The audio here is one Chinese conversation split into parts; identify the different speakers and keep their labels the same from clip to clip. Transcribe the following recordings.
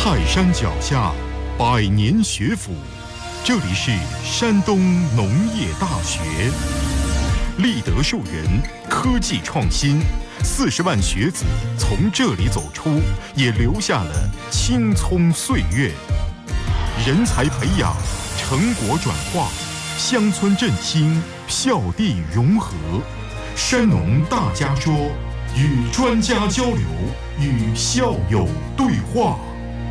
Speaker 1: 泰山脚下，100年学府，这里是山东农业大学，立德树人，科技创新，40万学子从这里走出，也留下了青葱岁月。人才培养，成果转化，乡村振兴，校地融合。山农大家说，与专家交流，与校友对话。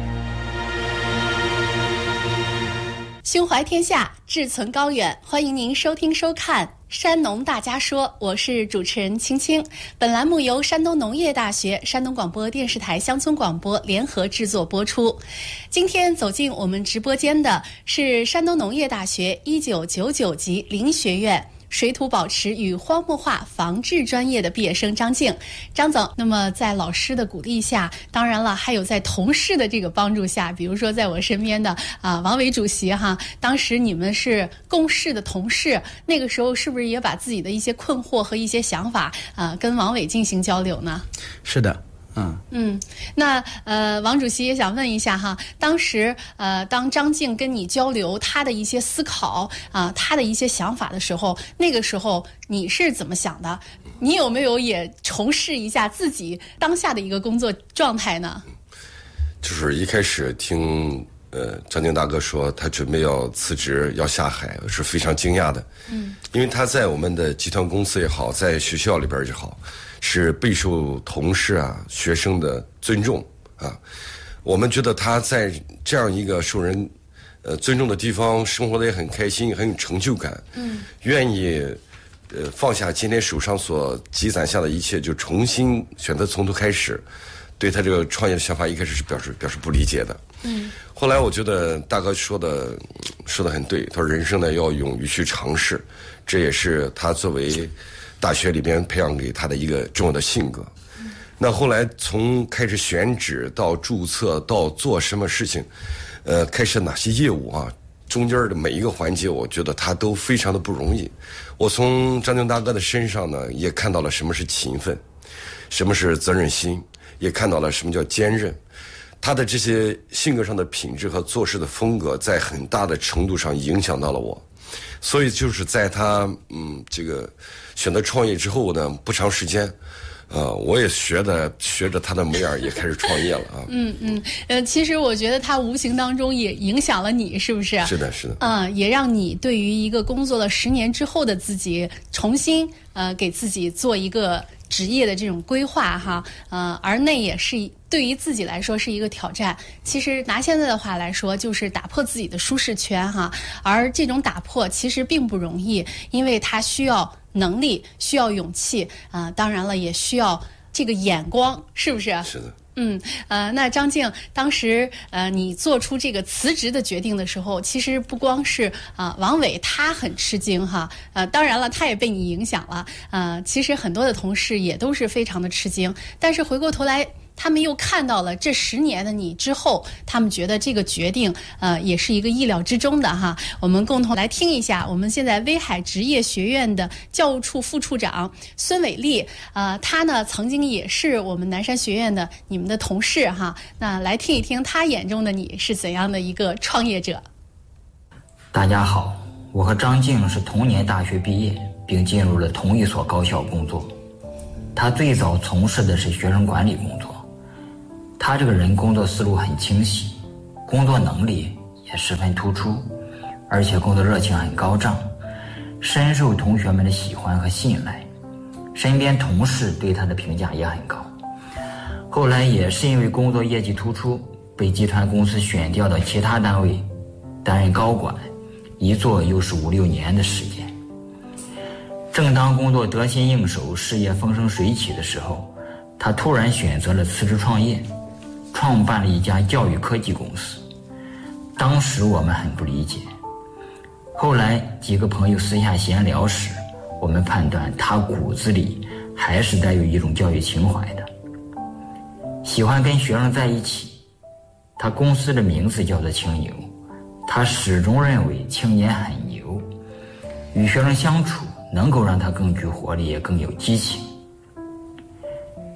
Speaker 2: 胸怀天下，志存高远，欢迎您收听收看《山农大家说》，我是主持人青青。本栏目由山东农业大学、山东广播电视台乡村广播联合制作播出。今天走进我们直播间的是山东农业大学1999级林学院水土保持与荒漠化防治专业的毕业生张静，张总。那么在老师的鼓励下，当然了，还有在同事的这个帮助下，比如说在我身边的王伟主席哈，当时你们是共事的同事，那个时候是不是也把自己的一些困惑和一些想法跟王伟进行交流呢？
Speaker 3: 是的。
Speaker 2: 那王主席也想问一下哈，当时当张静跟你交流他的一些思考他的一些想法的时候，那个时候你是怎么想的？你有没有也重视一下自己当下的一个工作状态呢？
Speaker 4: 就是一开始听张静大哥说他准备要辞职要下海，我是非常惊讶的。因为他在我们的集团公司也好，在学校里边也好，是备受同事学生的尊重我们觉得他在这样一个受人尊重的地方生活的也很开心，很有成就感。愿意放下今天手上所积攒下的一切，就重新选择从头开始。对他这个创业的想法一开始是表示不理解的。后来我觉得大哥说的很对，他说人生呢要勇于去尝试，这也是他作为大学里边培养给他的一个重要的性格。那后来从开始选址到注册到做什么事情，开始哪些业务中间的每一个环节，我觉得他都非常的不容易。我从张静大哥的身上呢，也看到了什么是勤奋，什么是责任心，也看到了什么叫坚韧。他的这些性格上的品质和做事的风格，在很大的程度上影响到了我。所以就是在他这个选择创业之后呢，不长时间我也学着他的模样也开始创业了
Speaker 2: 其实我觉得他无形当中也影响了你，是不是？
Speaker 4: 是的
Speaker 2: 也让你对于一个工作了10年之后的自己重新给自己做一个职业的这种规划哈，而那也是对于自己来说是一个挑战。其实拿现在的话来说，就是打破自己的舒适圈哈，而这种打破其实并不容易，因为它需要能力，需要勇气当然了，也需要这个眼光，是不是？
Speaker 4: 是的。
Speaker 2: 那张静，当时你做出这个辞职的决定的时候，其实不光是王伟他很吃惊哈，当然了，他也被你影响了，其实很多的同事也都是非常的吃惊，但是回过头来，他们又看到了这10年的你之后，他们觉得这个决定也是一个意料之中的哈。我们共同来听一下，我们现在威海职业学院的教务处副处长孙伟丽，他呢曾经也是我们南山学院的你们的同事哈。那来听一听他眼中的你是怎样的一个创业者。
Speaker 5: 大家好，我和张静是同年大学毕业，并进入了同一所高校工作。他最早从事的是学生管理工作。他这个人工作思路很清晰，工作能力也十分突出，而且工作热情很高涨，深受同学们的喜欢和信赖，身边同事对他的评价也很高。后来也是因为工作业绩突出，被集团公司选调到其他单位担任高管，一做又是5-6年的时间。正当工作得心应手，事业风生水起的时候，他突然选择了辞职创业，创办了一家教育科技公司。当时我们很不理解，后来几个朋友私下闲聊时，我们判断他骨子里还是带有一种教育情怀的，喜欢跟学生在一起。他公司的名字叫做青牛，他始终认为青年很牛，与学生相处能够让他更具活力，也更有激情。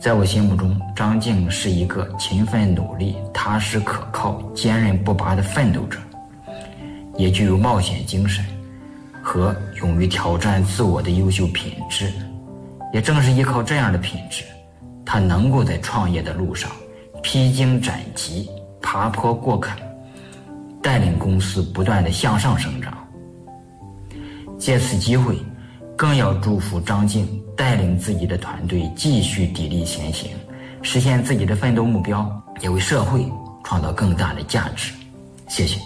Speaker 5: 在我心目中，张静是一个勤奋努力、踏实可靠、坚韧不拔的奋斗者，也具有冒险精神和勇于挑战自我的优秀品质。也正是依靠这样的品质，他能够在创业的路上披荆斩棘、爬坡过坎，带领公司不断地向上生长。借此机会，更要祝福张静带领自己的团队继续砥砺前行，实现自己的奋斗目标，也为社会创造更大的价值。谢谢。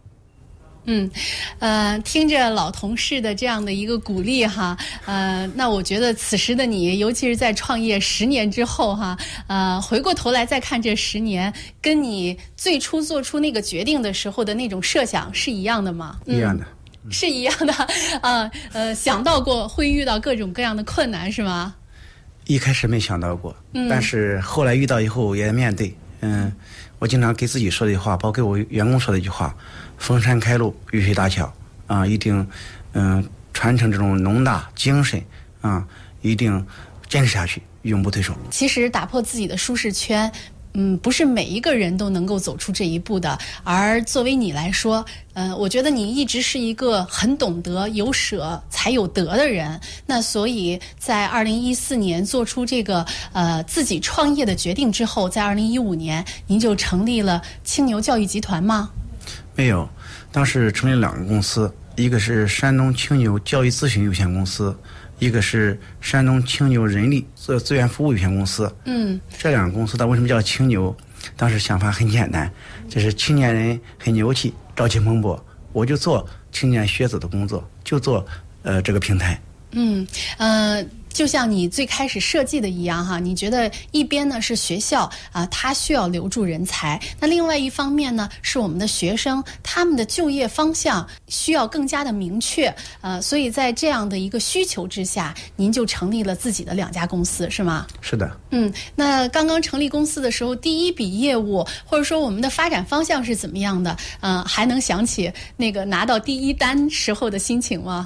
Speaker 2: 听着老同事的这样的一个鼓励哈，那我觉得此时的你，尤其是在创业10年之后哈，回过头来再看这10年，跟你最初做出那个决定的时候的那种设想是一样的吗？
Speaker 3: 一样的。
Speaker 2: 是一样的想到过会遇到各种各样的困难是吗？
Speaker 3: 一开始没想到过，但是后来遇到以后也面对。我经常给自己说的一句话，包括给我员工说的一句话：逢山开路，遇水搭桥啊，一定传承这种农大精神啊，一定坚持下去，永不退缩。
Speaker 2: 其实打破自己的舒适圈，不是每一个人都能够走出这一步的。而作为你来说，我觉得你一直是一个很懂得有舍才有得的人。那所以在2014年做出这个自己创业的决定之后，在2015年您就成立了青牛教育集团吗？
Speaker 3: 没有，当时成立2个公司，一个是山东青牛教育咨询有限公司，一个是山东青牛人力资源服务有限公司。这2个公司它为什么叫青牛？当时想法很简单，就是青年人很牛气，朝气蓬勃，我就做青年学子的工作，就做这个平台。
Speaker 2: 就像你最开始设计的一样哈，你觉得一边呢是学校它需要留住人才，那另外一方面呢是我们的学生，他们的就业方向需要更加的明确，所以在这样的一个需求之下，您就成立了自己的2家公司，是吗？
Speaker 3: 是的。
Speaker 2: 那刚刚成立公司的时候，第一笔业务或者说我们的发展方向是怎么样的？还能想起那个拿到第1单时候的心情吗？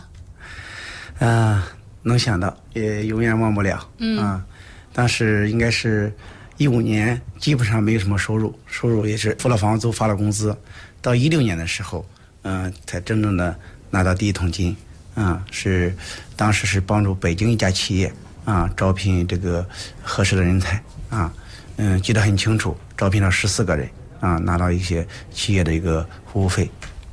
Speaker 3: 能想到，也永远忘不了。当时应该是15年，基本上没有什么收入也是付了房租，发了工资。到16年的时候，才真正的拿到第1桶金。是当时是帮助北京一家企业招聘这个合适的人才记得很清楚，招聘了14个人拿到一些企业的一个服务费。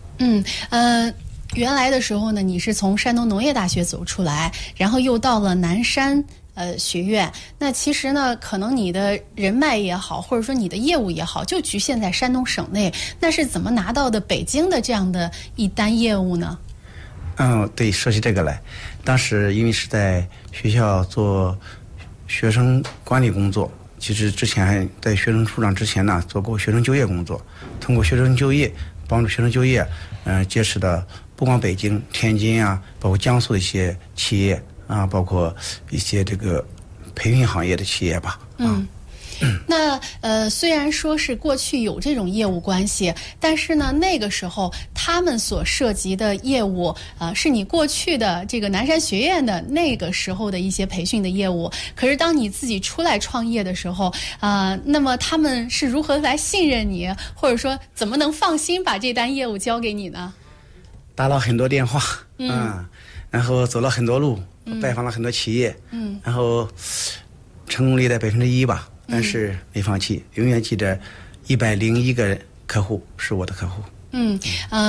Speaker 2: 原来的时候呢，你是从山东农业大学走出来，然后又到了南山学院。那其实呢，可能你的人脉也好，或者说你的业务也好，就局限在山东省内。那是怎么拿到的北京的这样的一单业务呢？
Speaker 3: 对，说起这个来，当时因为是在学校做学生管理工作，其实之前还在学生处长之前呢，做过学生就业工作，通过学生就业，帮助学生就业，结识的不光北京、天津包括江苏的一些企业包括一些这个培训行业的企业吧。
Speaker 2: 那虽然说是过去有这种业务关系，但是呢，那个时候他们所涉及的业务是你过去的这个南山学院的那个时候的一些培训的业务。可是当你自己出来创业的时候那么他们是如何来信任你，或者说怎么能放心把这单业务交给你呢？
Speaker 3: 打了很多电话然后走了很多路，拜访了很多企业然后成功率在1%吧，但是没放弃，永远记着101个客户是我的客户。